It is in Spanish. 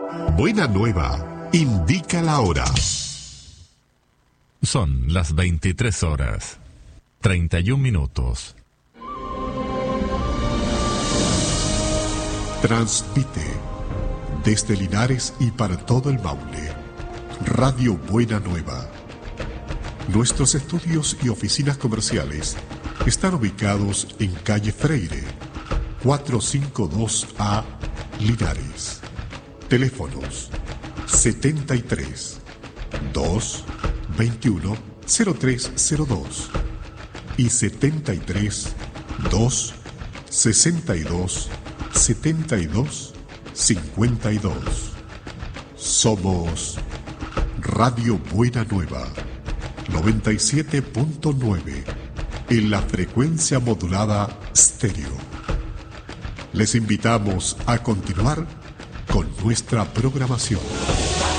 Buena Nueva indica la hora. Son las 23 horas, 31 minutos. Transmite desde Linares y para todo el Maule, Radio Buena Nueva. Nuestros estudios y oficinas comerciales están ubicados en calle Freire, 452A, Linares. Teléfonos 73 2 21 0302 y 73 2 62 72 52. Somos Radio Buena Nueva 97.9 en la frecuencia modulada estéreo. Les invitamos a continuar con nuestra programación.